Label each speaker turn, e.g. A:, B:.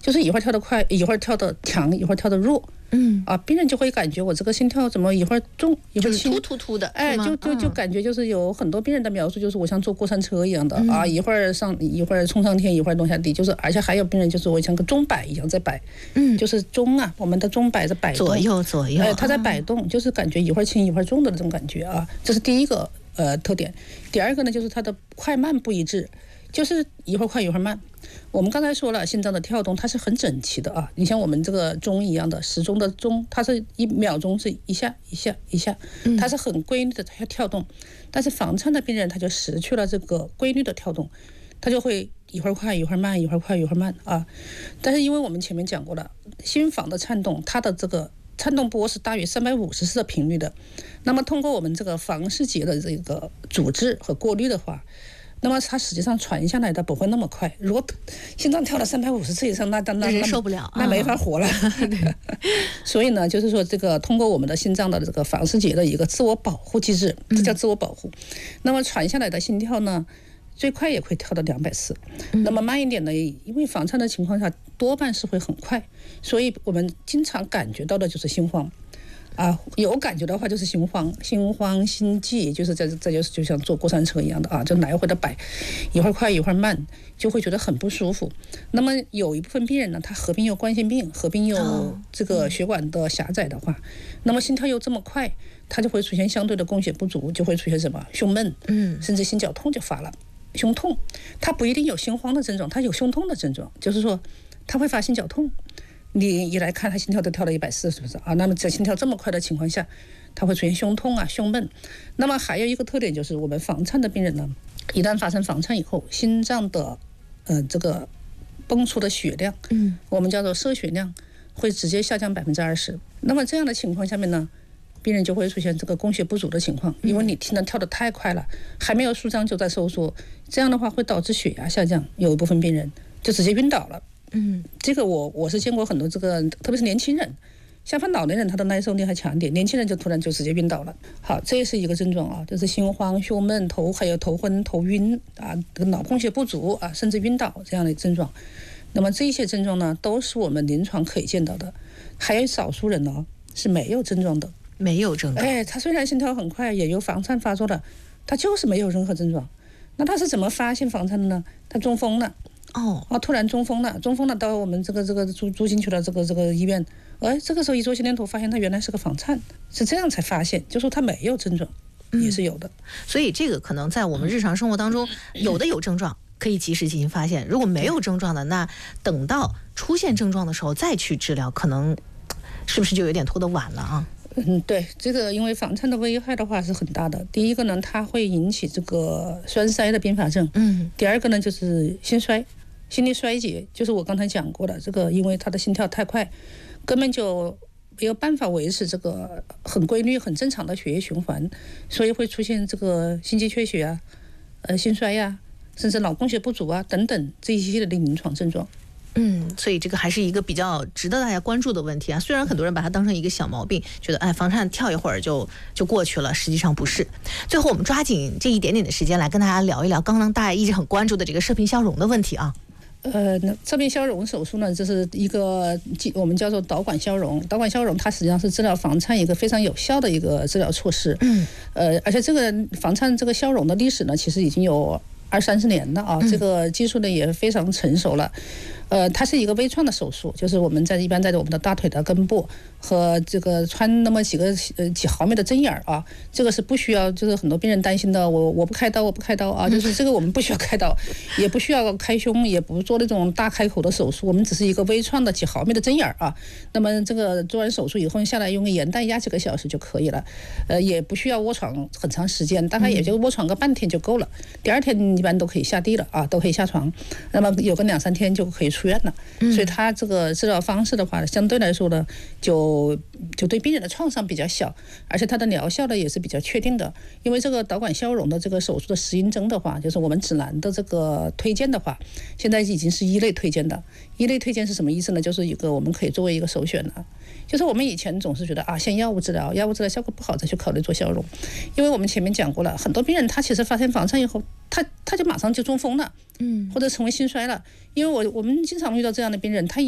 A: 就是一会儿跳得快，一会儿跳得强，一会儿跳得弱。病人就会感觉我这个心跳怎么一会儿重一会儿轻，
B: 突的，
A: 哎，就感觉就是有很多病人的描述，就是我像坐过山车一样的啊，一会儿冲上天，一会儿落下地，就是而且还有病人就是我像个钟摆一样在摆，就是钟啊，我们的钟摆在摆动，
B: 左右，
A: 它在摆动，就是感觉一会儿轻一会儿重的那种感觉啊，这是第一个特点。第二个呢，就是它的快慢不一致，就是一会儿快一会儿慢。我们刚才说了，心脏的跳动它是很整齐的啊，你像我们这个钟一样的时钟的钟，它是1秒钟是一下一下一下，它是很规律的跳动。但是房颤的病人他就失去了这个规律的跳动，他就会一会儿快一会儿慢，一会儿快一会儿慢啊。但是因为我们前面讲过了，心房的颤动，它的这个颤动波是大于350次的频率的。那么通过我们这个房室结的这个阻滞和过滤的话，那么它实际上传下来的不会那么快。如果心脏跳了350次以上，那
B: 人受不了，
A: 那没法活了。所以呢，就是说这个通过我们的心脏的这个房室结的一个自我保护机制，这叫自我保护。那么传下来的心跳呢，最快也会跳到200次，那么慢一点呢，因为房颤的情况下多半是会很快，所以我们经常感觉到的就是心慌。有感觉的话就是心慌、心悸，就是这就是就像坐过山车一样的啊，就来回的摆，一会儿快一会儿慢，就会觉得很不舒服。那么有一部分病人呢，他合并有冠心病，合并有这个血管的狭窄的话，那么心跳又这么快，他就会出现相对的供血不足，就会出现什么胸闷，甚至心绞痛就发了。胸痛，他不一定有心慌的症状，他有胸痛的症状，就是说他会发心绞痛。你一来看他心跳都跳了140，是不是啊？那么在心跳这么快的情况下，他会出现胸痛啊、胸闷。那么还有一个特点就是我们房颤的病人呢，一旦发生房颤以后，心脏的这个泵出的血量，我们叫做摄血量，会直接下降20%。那么这样的情况下面呢，病人就会出现这个供血不足的情况，因为你心脏跳得太快了，还没有舒张就在收缩，这样的话会导致血压下降，有一部分病人就直接晕倒了。这个我是见过很多这个，特别是年轻人，相反老年人他的耐受力还强一点，年轻人就突然就直接晕倒了。好，这也是一个症状啊，就是心慌、胸闷、还有头昏、头晕啊，这个脑供血不足啊，甚至晕倒这样的症状。那么这些症状呢，都是我们临床可以见到的。还有少数人呢是没有症状的，他虽然心跳很快，也有房颤发作的，他就是没有任何症状。那他是怎么发现房颤的呢？他中风了。突然中风了，到我们这个住进去了这个医院，这个时候一做心电图发现他原来是个房颤，是这样才发现，就说他没有症状，也是有的。
B: 所以这个可能在我们日常生活当中，有的有症状可以及时进行发现，如果没有症状的，那等到出现症状的时候再去治疗，可能是不是就有点拖得晚了啊？
A: 对，这个因为房颤的危害的话是很大的。第一个呢，它会引起这个栓塞的并发症。第二个呢，就是心衰。心力衰竭，就是我刚才讲过的这个，因为他的心跳太快，根本就没有办法维持这个很规律、很正常的血液循环，所以会出现这个心肌缺血啊、心衰呀，甚至脑供血不足啊等等这一系列的临床症状。
B: 所以这个还是一个比较值得大家关注的问题啊。虽然很多人把它当成一个小毛病，觉得房颤跳一会儿就过去了，实际上不是。最后我们抓紧这一点点的时间来跟大家聊一聊刚刚大家一直很关注的这个射频消融的问题啊。
A: 射频消融手术呢，这是一个我们叫做导管消融。导管消融它实际上是治疗房颤一个非常有效的一个治疗措施。而且这个房颤这个消融的历史呢，其实已经有20-30年了啊，这个技术呢也非常成熟了。它是一个微创的手术，就是我们一般在我们的大腿的根部和这个穿那么几毫米的针眼啊，这个是不需要，就是很多病人担心的，我不开刀啊，就是这个我们不需要开刀，也不需要开胸，也不做那种大开口的手术，我们只是一个微创的几毫米的针眼啊。那么这个做完手术以后下来用个盐袋压几个小时就可以了，也不需要卧床很长时间，大概也就卧床个半天就够了，第二天一般都可以下地了啊，都可以下床，那么有个2-3天就可以出院了。所以它这个治疗方式的话，相对来说呢，就对病人的创伤比较小，而且它的疗效呢也是比较确定的。因为这个导管消融的这个手术的实验针的话，就是我们指南的这个推荐的话，现在已经是1类推荐的。1类推荐是什么意思呢？就是一个我们可以作为一个首选了。就是我们以前总是觉得先药物治疗效果不好再去考虑做消融，因为我们前面讲过了，很多病人他其实发现房颤以后，他就马上就中风了，或者成为心衰了。因为我们经常遇到这样的病人，他